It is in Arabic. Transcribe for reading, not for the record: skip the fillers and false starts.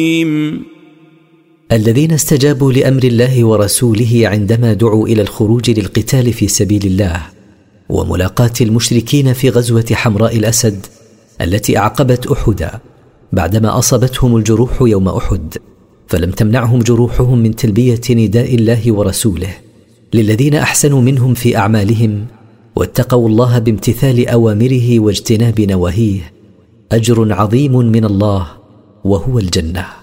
الذين استجابوا لأمر الله ورسوله عندما دعوا إلى الخروج للقتال في سبيل الله وملاقاة المشركين في غزوة حمراء الأسد التي أعقبت أحدا بعدما أصابتهم الجروح يوم أحد، فلم تمنعهم جروحهم من تلبية نداء الله ورسوله. للذين أحسنوا منهم في أعمالهم واتقوا الله بامتثال أوامره واجتناب نواهيه أجر عظيم من الله وهو الجنة.